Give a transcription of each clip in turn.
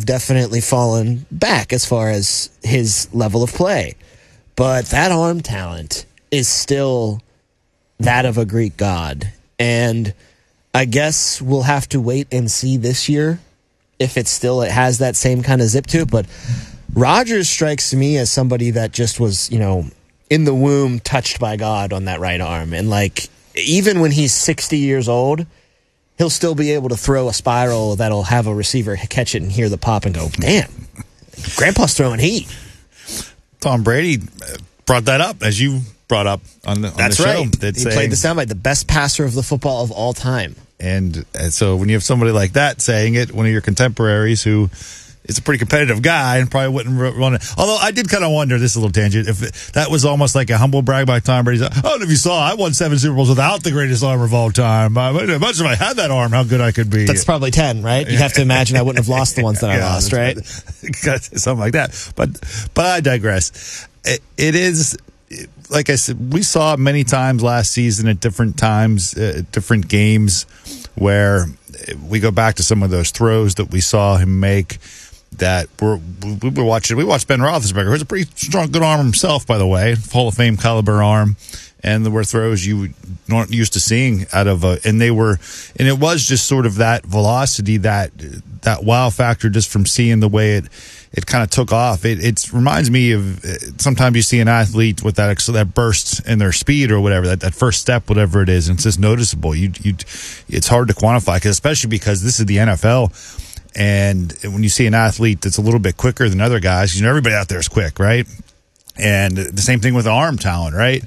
definitely fallen back as far as his level of play. But that arm talent is still that of a Greek god. And I guess we'll have to wait and see this year if it has that same kind of zip to it. But Rodgers strikes me as somebody that just was, in the womb touched by God on that right arm. And even when he's 60 years old, he'll still be able to throw a spiral that'll have a receiver catch it and hear the pop and go, damn, Grandpa's throwing heat. Tom Brady brought that up, as you brought up on the That's show. right. He played the soundbite, the best passer of the football of all time. And so when you have somebody like that saying it, one of your contemporaries who is a pretty competitive guy and probably wouldn't run it. Although I did kind of wonder, this is a little tangent, if that was almost like a humble brag by Tom Brady. I don't know if you saw, I won 7 Super Bowls without the greatest arm of all time. Much if I had that arm, how good I could be. That's probably 10, right? You have to imagine I wouldn't have lost the ones that I lost, right? Something like that. But I digress. It is, like I said, we saw many times last season at different times, different games, where we go back to some of those throws that we saw him make that we were watching. We watched Ben Roethlisberger, who's a pretty strong, good arm himself, by the way, Hall of Fame caliber arm, and there were throws you weren't used to seeing out of and it was just sort of that velocity, that wow factor, just from seeing the way it kind of took off. It reminds me of sometimes you see an athlete with that burst in their speed or whatever, that first step, whatever it is, and it's just noticeable. It's hard to quantify, especially because this is the NFL. And when you see an athlete that's a little bit quicker than other guys, everybody out there is quick, right? And the same thing with arm talent, right?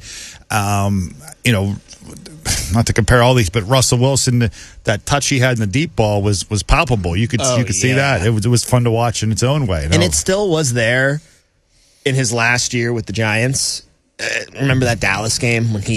Not to compare all these, but Russell Wilson, that touch he had in the deep ball was palpable. You could see that. It was fun to watch in its own way. And it still was there in his last year with the Giants. Remember that Dallas game when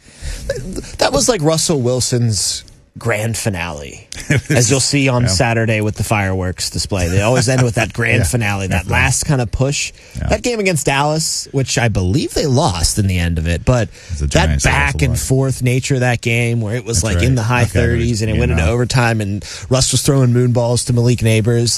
that was like Russell Wilson's grand finale, as you'll see on Saturday with the fireworks display. They always end with that grand finale, that last kind of push. Yeah. That game against Dallas, which I believe they lost in the end of it, but that back and forth nature of that game, where it was in the high 30s and it went into overtime, and Russ was throwing moon balls to Malik Neighbors,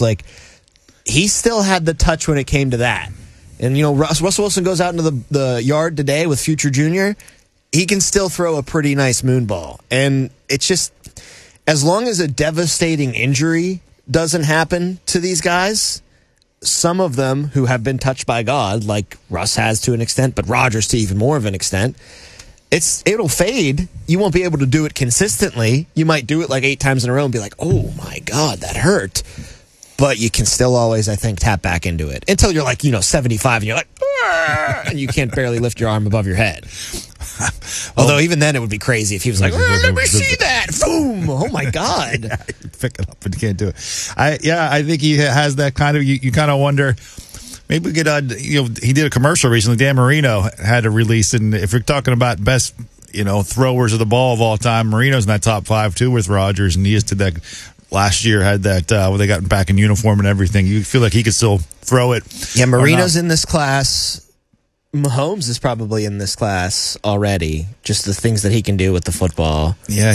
he still had the touch when it came to that. And Russell Wilson goes out into the yard today with Future Jr., he can still throw a pretty nice moon ball. And it's just, as long as a devastating injury doesn't happen to these guys, some of them who have been touched by God, like Russ has to an extent, but Rodgers to even more of an extent, it'll fade. You won't be able to do it consistently. You might do it 8 times in a row and be like, oh my God, that hurt. But you can still always, I think, tap back into it until you're 75 and you're and you can't barely lift your arm above your head. Although even then it would be crazy if he was like, let me see that. Boom. Oh my God. Yeah, you pick it up and you can't do it. I think he has that kind of, you kind of wonder, maybe we could, he did a commercial recently. Dan Marino had a release, and if you're talking about best, throwers of the ball of all time, Marino's in that top 5 too with Rodgers, and he just did that last year, had that where they got back in uniform and everything. You feel like he could still throw it. Yeah, Marino's in this class. Mahomes is probably in this class already. Just the things that he can do with the football. Yeah,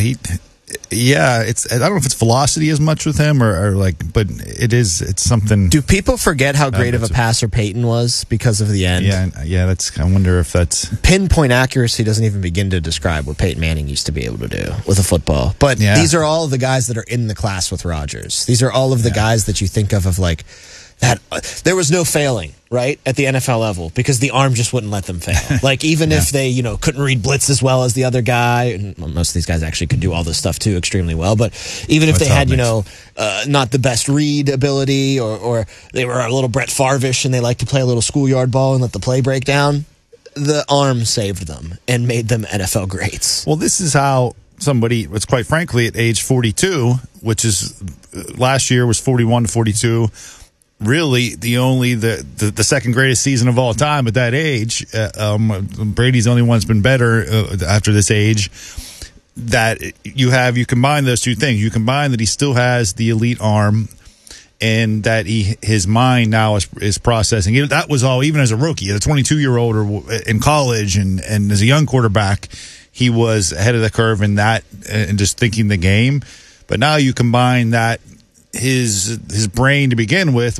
it's, I don't know if it's velocity as much with him or but it's something. Do people forget how great of a passer Peyton was because of the end? Yeah, I wonder if that's pinpoint accuracy doesn't even begin to describe what Peyton Manning used to be able to do with a football. But these are all the guys that are in the class with Rodgers. These are all of the guys that you think of that there was no failing, right, at the NFL level, because the arm just wouldn't let them fail. Even if they, couldn't read blitz as well as the other guy, and most of these guys actually could do all this stuff too extremely well, but even if they had, not the best read ability, or they were a little Brett Favre-ish and they like to play a little schoolyard ball and let the play break down, the arm saved them and made them NFL greats. Well, this is how somebody, it's quite frankly, at age 42, which is last year was 41 to 42, really the second greatest season of all time at that age. Brady's the only one that's been better after this age. That you combine those two things. You combine that he still has the elite arm, and that his mind now is processing. That was all, even as a rookie, as a 22-year-old or in college, and as a young quarterback, he was ahead of the curve in that and just thinking the game. But now you combine that his brain to begin with